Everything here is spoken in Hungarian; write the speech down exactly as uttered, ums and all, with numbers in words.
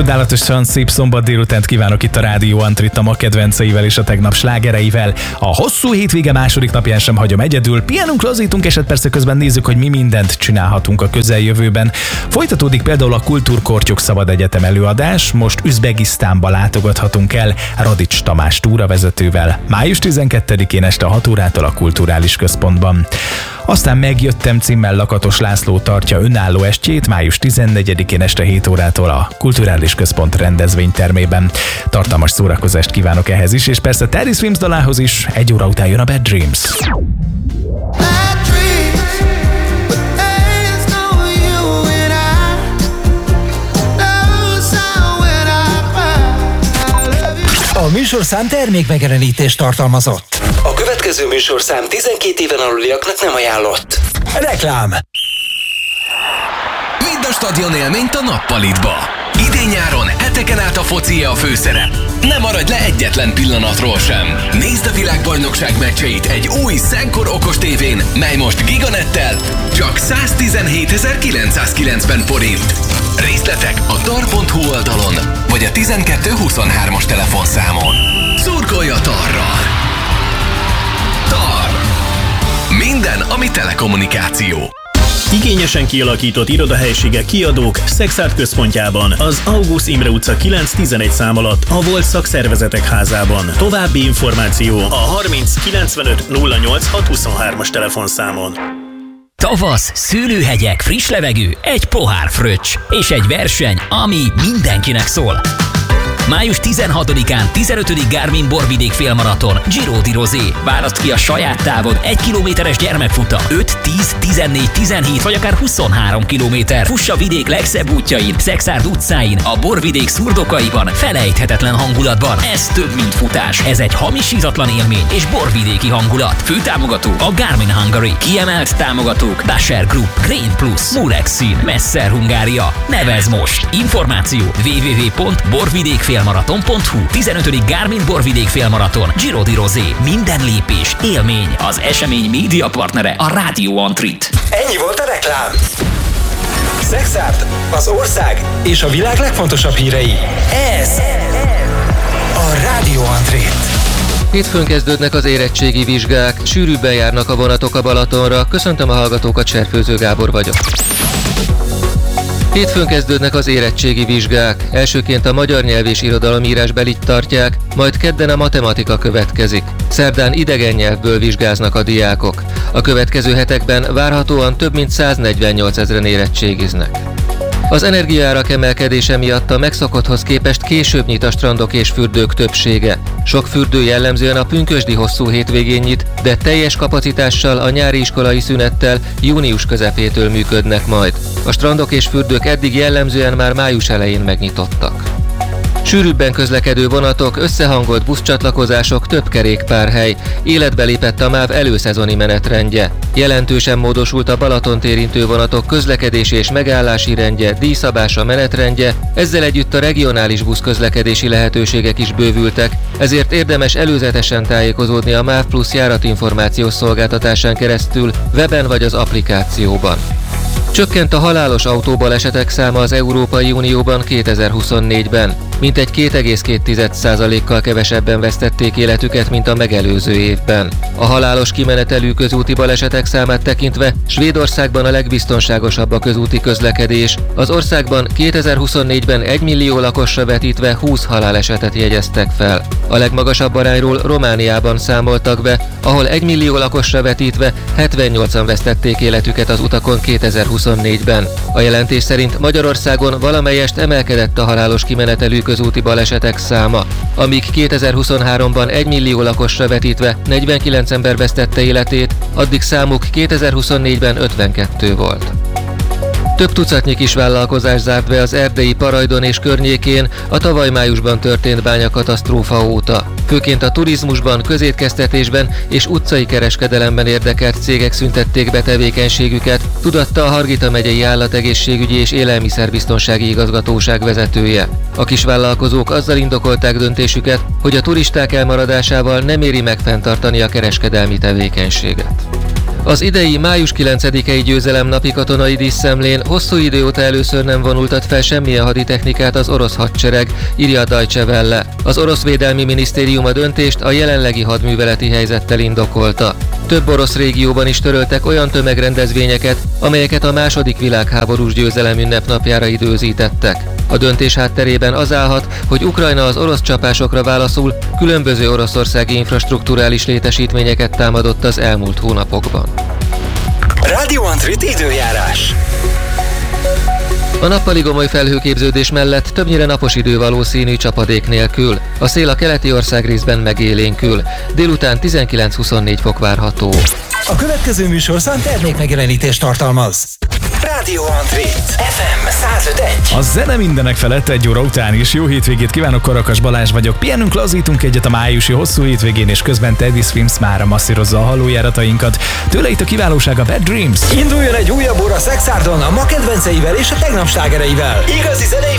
Csodálatosan szép szombat délutánt kívánok itt a Rádió Antrit a ma kedvenceivel és a tegnap slágereivel. A hosszú hétvége második napján sem hagyom egyedül. Pihenünk, lazítunk, és persze közben nézzük, hogy mi mindent csinálhatunk a közeljövőben. Folytatódik például a Kultúrkortyok Szabad Egyetem előadás. Most Üzbegisztánba látogathatunk el Radics Tamás túravezetővel. május tizenkettedikén este hat órától a Kulturális Központban. Aztán Megjöttem címmel Lakatos László tartja önálló estjét május tizennegyedikén este hét órától a Kulturális Központ rendezvénytermében. Tartalmas szórakozást kívánok ehhez is, és persze Terry Swims dalához is. Egy óra után jön a Bad Dreams. A műsorszám termékmegjelenítést tartalmazott. A következő műsorszám tizenkét éven aluliaknak nem ajánlott. Reklám. Vidd a stadion élményt a nappalitba. Idén-nyáron heteken át a foci a főszerep. Ne maradj le egyetlen pillanatról sem. Nézd a világbajnokság meccseit egy új Szenkor okos tévén, mely most Giganettel csak száztizenhétezer-kilencszázkilencven forint. Részletek a tar pont hu oldalon, vagy a tizenkettő huszonhármas telefonszámon. Szurkolj a Tarral! Tar. Minden, ami telekommunikáció. Igényesen kialakított irodahelyiségek, kiadók Szexárd központjában, az Augusz Imre utca kilenc tizenegy szám alatt, a Volt Szakszervezetek házában. További információ a harminc kilencvenöt nulla nyolc hat huszonhármas telefonszámon. Tavasz, szőlőhegyek, friss levegő, egy pohár fröccs és egy verseny, ami mindenkinek szól. május tizenhatodikán tizenötödik Garmin Borvidék félmaraton, Giro di Rosé. Válaszd ki a saját távod, egy kilométeres gyermekfutam, öt, tíz, tizennégy, tizenhét vagy akár huszonhárom kilométer. Fuss a vidék legszebb útjain, Szexárd utcáin, a Borvidék szurdokaiban, felejthetetlen hangulatban. Ez több, mint futás. Ez egy hamisítatlan élmény és borvidéki hangulat. Főtámogató a Garmin Hungary. Kiemelt támogatók Dasher Group, Grain Plus, Murex Szín, Messer Hungária. Nevezz most! Információ double-u double-u double-u pont borvidék félmaraton pont hu. tizenötödik Garmin Borvidék félmaraton, Giro di Rosé. Minden lépés élmény. Az esemény média partnere a Rádió Antrit. Ennyi volt a reklám. Szexárd, az ország és a világ legfontosabb hírei. Ez a Rádió Antrit. Hétfőn kezdődnek az érettségi vizsgák, sűrűbben járnak a vonatok a Balatonra. Köszöntöm a hallgatókat, Cserfőző Gábor vagyok. Hétfőn kezdődnek az érettségi vizsgák. Elsőként a magyar nyelv és irodalomírásbelit tartják, majd kedden a matematika következik. Szerdán idegen nyelvből vizsgáznak a diákok. A következő hetekben várhatóan több mint száznegyvennyolcezren érettségiznek. Az energiaárak emelkedése miatt a megszokotthoz képest később nyit a strandok és fürdők többsége. Sok fürdő jellemzően a pünkösdi hosszú hétvégén nyit, de teljes kapacitással a nyári iskolai szünettel június közepétől működnek majd. A strandok és fürdők eddig jellemzően már május elején megnyitottak. Sűrűbben közlekedő vonatok, összehangolt buszcsatlakozások, több kerékpárhely. Életbe lépett a MÁV előszezoni menetrendje. Jelentősen módosult a Balatont érintő vonatok közlekedési és megállási rendje, díjszabása, menetrendje, ezzel együtt a regionális buszközlekedési lehetőségek is bővültek, ezért érdemes előzetesen tájékozódni a MÁV Plusz járatinformációs szolgáltatásán keresztül, weben vagy az applikációban. Csökkent a halálos autóbalesetek száma az Európai Unióban kétezer-huszonnégyben. Mintegy két egész két százalékkal kevesebben vesztették életüket, mint a megelőző évben. A halálos kimenetelű közúti balesetek számát tekintve Svédországban a legbiztonságosabb a közúti közlekedés. Az országban kétezer-huszonnégyben egy millió lakosra vetítve húsz halálesetet jegyeztek fel. A legmagasabb arányról Romániában számoltak be, ahol egy millió lakosra vetítve hetvennyolcan vesztették életüket az utakon kétezer-huszonnégyben. A jelentés szerint Magyarországon valamelyest emelkedett a halálos kimenetelű közúti balesetek száma, amíg kétezer-huszonháromban egy millió lakosra vetítve negyvenkilenc ember vesztette életét, addig számuk kétezer-huszonnégyben ötvenkettő volt. Több tucatnyi kisvállalkozás zárt be az erdélyi Parajdon és környékén a tavaly májusban történt bányakatasztrófa óta. Főként a turizmusban, közétkeztetésben és utcai kereskedelemben érdekelt cégek szüntették be tevékenységüket, tudatta a Hargita megyei Állategészségügyi és Élelmiszerbiztonsági Igazgatóság vezetője. A kisvállalkozók azzal indokolták döntésüket, hogy a turisták elmaradásával nem éri meg fenntartani a kereskedelmi tevékenységet. Az idei május kilencedikei győzelemnapi katonai díszszemlén hosszú idő óta először nem vonultat fel semmilyen haditechnikát az orosz hadsereg, írja a Deutsche Welle. Az orosz védelmi minisztérium a döntést a jelenlegi hadműveleti helyzettel indokolta. Több orosz régióban is töröltek olyan tömegrendezvényeket, amelyeket a második világháborús győzelem ünnepnapjára időzítettek. A döntés hátterében az állhat, hogy Ukrajna az orosz csapásokra válaszul különböző oroszországi infrastrukturális létesítményeket támadott az elmúlt hónapokban. Radio Antrit időjárás. A nappali gomoly felhőképződés mellett többnyire napos idő valószínű csapadék nélkül. A szél a keleti országrészben megélénkül. Délután tizenkilenc-huszonnégy fok várható. A következő műsorszám termékmegjelenítést tartalmaz. Radio Antrit ef em száz öt egész egy. A zene mindenek felett egy óra után is. Jó hétvégét kívánok, Karakas Balázs vagyok. Pihenünk, lazítunk egyet a májusi hosszú hétvégén, és közben Teddy's Films mára masszírozza a hallójáratainkat. Tőle itt a kiválóság, a Bad Dreams. Induljon egy újabb óra Szexárdon a ma kedvenceivel és a tegnap slágereivel. Igazi zenei